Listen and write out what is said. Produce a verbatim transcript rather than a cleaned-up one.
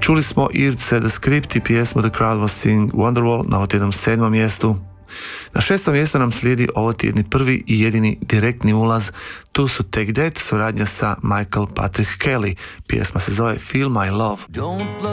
Čuli smo Irce The Script i pjesmu The Crowd Was Singing Wonderwall na ovotjednom sedmom mjestu. Na šestom mjestu nam slijedi ovotjedni prvi i jedini direktni ulaz. Tu su Take That, suradnja sa Michael Patrick Kelly. Pjesma se zove Feel My Love. Don't